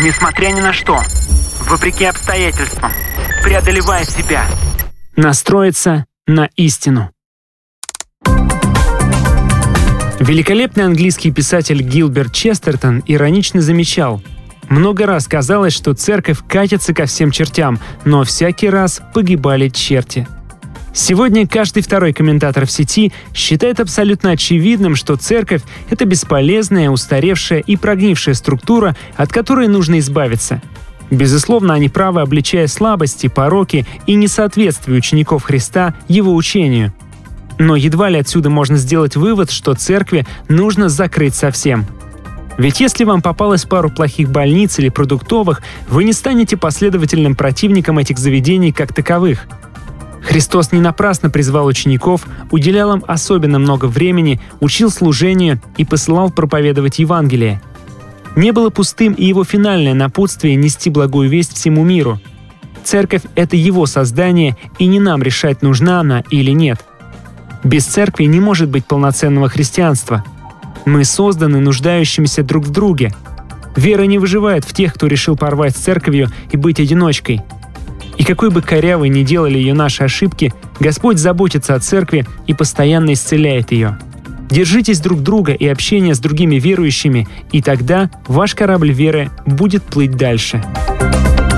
несмотря ни на что, вопреки обстоятельствам, преодолевая себя. Настроиться на истину. Великолепный английский писатель Гилберт Честертон иронично замечал: «Много раз казалось, что церковь катится ко всем чертям, но всякий раз погибали черти». Сегодня каждый второй комментатор в сети считает абсолютно очевидным, что церковь — это бесполезная, устаревшая и прогнившая структура, от которой нужно избавиться. Безусловно, они правы, обличая слабости, пороки и несоответствие учеников Христа его учению. Но едва ли отсюда можно сделать вывод, что церкви нужно закрыть совсем. Ведь если вам попалось пару плохих больниц или продуктовых, вы не станете последовательным противником этих заведений как таковых. Христос не напрасно призвал учеников, уделял им особенно много времени, учил служению и посылал проповедовать Евангелие. Не было пустым и его финальное напутствие нести благую весть всему миру. Церковь — это его создание, и не нам решать, нужна она или нет. Без церкви не может быть полноценного христианства. Мы созданы нуждающимися друг в друге. Вера не выживает в тех, кто решил порвать с церковью и быть одиночкой. И какой бы корявой ни делали ее наши ошибки, Господь заботится о церкви и постоянно исцеляет ее. Держитесь друг друга и общения с другими верующими, и тогда ваш корабль веры будет плыть дальше.